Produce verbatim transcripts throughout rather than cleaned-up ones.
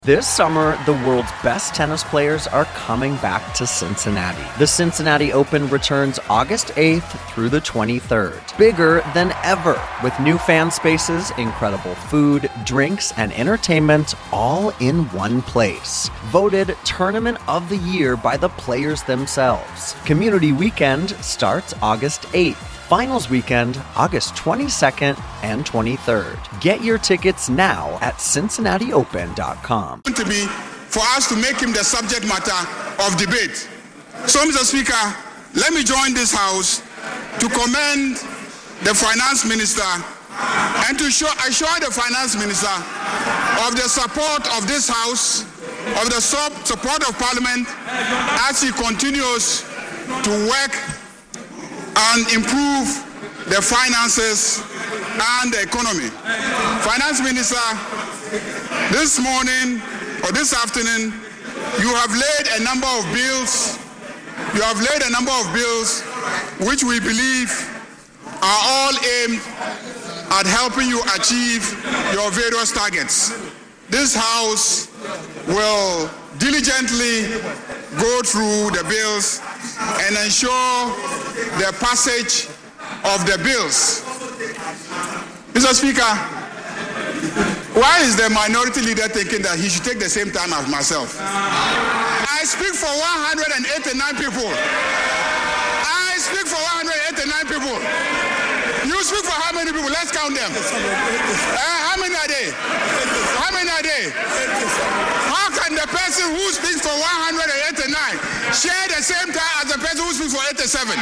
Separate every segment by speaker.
Speaker 1: This summer, the world's best tennis players are coming back to Cincinnati. The Cincinnati Open returns August eighth through the twenty-third. Bigger than ever, with new fan spaces, incredible food, drinks, and entertainment all in one place. Voted Tournament of the Year by the players themselves. Community Weekend starts August eighth. Finals Weekend, August twenty-second and twenty-third. Get your tickets now at cincinnati open dot com.
Speaker 2: To be for us to make him the subject matter of debate. So, Mister Speaker, let me join this House to commend the Finance Minister and to show, assure the Finance Minister of the support of this House, of the support of Parliament as he continues to work and improve the finances and the economy. Finance Minister, this morning or this afternoon, you have laid a number of bills, you have laid a number of bills which we believe are all aimed at helping you achieve your various targets. This House will diligently go through the bills and ensure the passage of the bills. Mister Speaker, why is the minority leader thinking that he should take the same time as myself? I speak for one hundred eighty-nine people. I speak for one hundred eighty-nine people. You speak for how many people? Let's count them. Uh, how many are they? How many are they? How can the person who speaks for one hundred eighty-nine share the same time as the person who speaks for eighty-seven?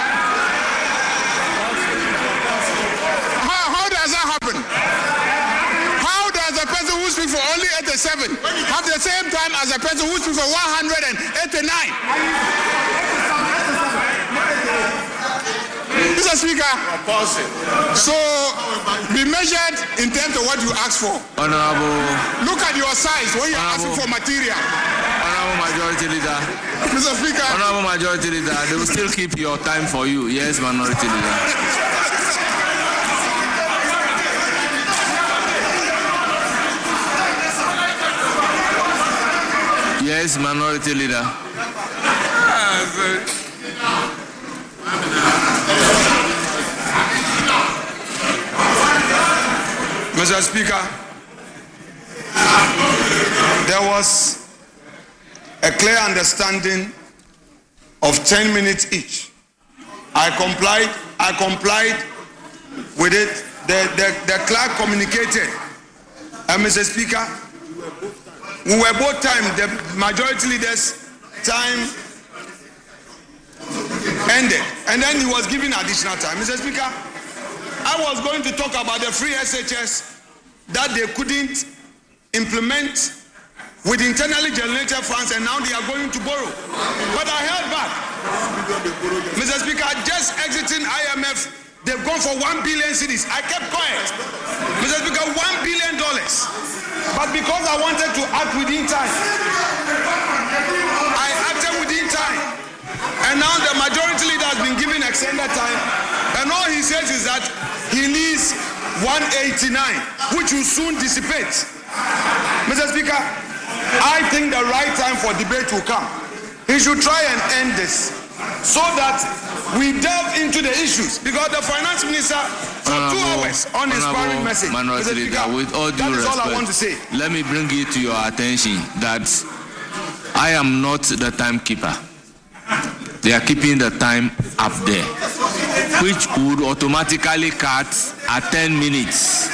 Speaker 2: How, how does that happen? How does the person who speaks for only eighty-seven have the same time as the person who speaks for one hundred eighty-nine? Mister Speaker, so be measured in terms of what you ask for.
Speaker 3: Honorable.
Speaker 2: Look at your size when you're asking for material.
Speaker 3: Honorable Majority Leader.
Speaker 2: Mister Speaker.
Speaker 3: Honorable Majority Leader, they will still keep your time for you. Yes, Minority Leader. Yes, Minority Leader.
Speaker 2: Mister Speaker, there was a clear understanding of ten minutes each. I complied, I complied with it. The, the, the clerk communicated. And Mister Speaker, we were both time, the majority leader's time ended. And then he was given additional time. Mister Speaker, I was going to talk about the free S H S that they couldn't implement with internally generated funds, and now they are going to borrow. But I held back. Mister Speaker, just exiting I M F, they've gone for one billion cedis. I kept quiet. Mister Speaker, one billion dollars. But because I wanted to act within time, I acted within time. And now the majority leader has been given extended time. And all he says is that he needs one eighty-nine, which will soon dissipate. Mister Speaker, I think the right time for debate will come. He should try and end this so that we delve into the issues, because the finance minister for two hours on his parliament message.
Speaker 3: Mister Speaker, with all due
Speaker 2: that is
Speaker 3: respect,
Speaker 2: all I want to say.
Speaker 3: Let me bring it to your attention that I am not the timekeeper. They are keeping the time up there, which would automatically cut at ten minutes.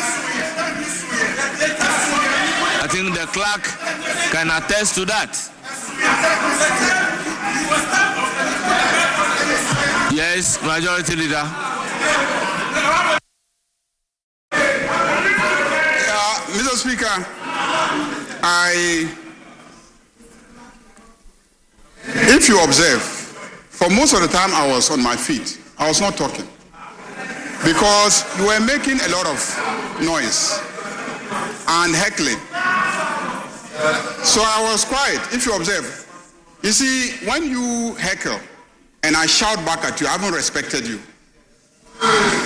Speaker 3: I think the clerk can attest to that. Yes, Majority Leader.
Speaker 2: Uh, Mister Speaker, I, if you observe, for most of the time I was on my feet. I was not talking because you were making a lot of noise and heckling. So I was quiet. If you observe, you see, when you heckle and I shout back at you, I haven't respected you.